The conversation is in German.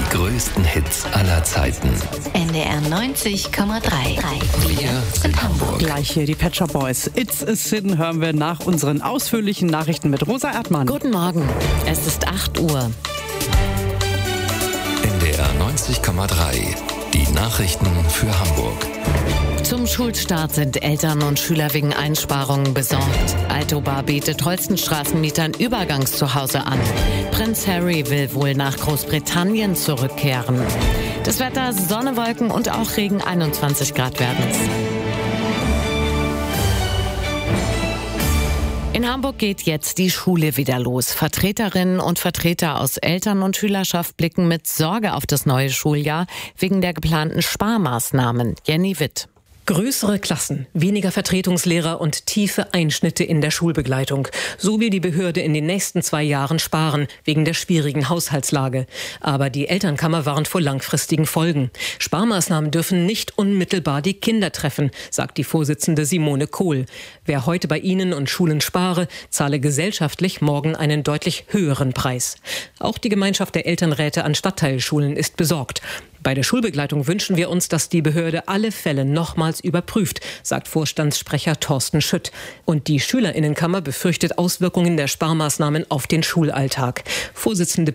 Die größten Hits aller Zeiten. NDR 90,3. Wir sind Hamburg. Gleich hier die Pet Shop Boys. It's a Sin hören wir nach unseren ausführlichen Nachrichten mit Rosa Erdmann. Guten Morgen, es ist 8 Uhr. NDR 90,3. Die Nachrichten für Hamburg. Zum Schulstart sind Eltern und Schüler wegen Einsparungen besorgt. Altobar bietet Holstenstraßenmietern Übergangszuhause an. Prinz Harry will wohl nach Großbritannien zurückkehren. Das Wetter: Sonne, Wolken und auch Regen, 21 Grad werden es. In Hamburg geht jetzt die Schule wieder los. Vertreterinnen und Vertreter aus Eltern- und Schülerschaft blicken mit Sorge auf das neue Schuljahr wegen der geplanten Sparmaßnahmen. Jenny Witt. Größere Klassen, weniger Vertretungslehrer und tiefe Einschnitte in der Schulbegleitung. So will die Behörde in den nächsten 2 Jahren sparen, wegen der schwierigen Haushaltslage. Aber die Elternkammer warnt vor langfristigen Folgen. Sparmaßnahmen dürfen nicht unmittelbar die Kinder treffen, sagt die Vorsitzende Simone Kohl. Wer heute bei ihnen und Schulen spare, zahle gesellschaftlich morgen einen deutlich höheren Preis. Auch die Gemeinschaft der Elternräte an Stadtteilschulen ist besorgt. Bei der Schulbegleitung wünschen wir uns, dass die Behörde alle Fälle nochmals überprüft, sagt Vorstandssprecher Thorsten Schütt. Und die Schülerinnenkammer befürchtet Auswirkungen der Sparmaßnahmen auf den Schulalltag. Vorsitzende